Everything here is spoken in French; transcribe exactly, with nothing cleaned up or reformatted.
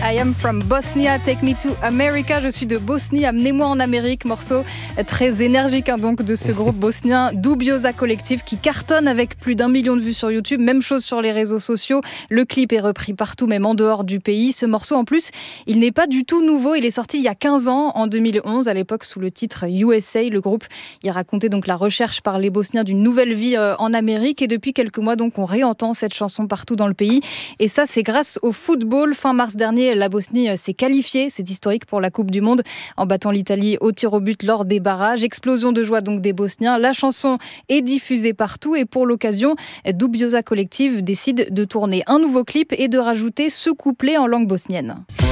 I am from Bosnia, take me to America. Je suis de Bosnie, amenez-moi en Amérique. Morceau très énergique hein, donc de ce groupe bosnien Dubioza Collective qui cartonne avec plus d'un million de vues sur YouTube. Même chose sur les réseaux sociaux. Le clip est repris partout, même en dehors du pays. Ce morceau en plus, il n'est pas du tout nouveau. Il est sorti il y a quinze ans, en deux mille onze, à l'époque sous le titre U S A. Le groupe y racontait donc la recherche par les Bosniens d'une nouvelle vie euh, en Amérique. Et depuis quelques mois, donc, on réentend cette chanson partout dans le pays. Et ça, c'est grâce au football. Fin mars dernier, la Bosnie s'est qualifiée. C'est historique pour la Coupe du Monde en battant l'Italie au tir au but lors des barrages. Explosion de joie donc des Bosniens. La chanson est diffusée partout et pour l'occasion, Dubioza Collective décide de tourner un nouveau clip et de rajouter ce couplet en langue bosnienne.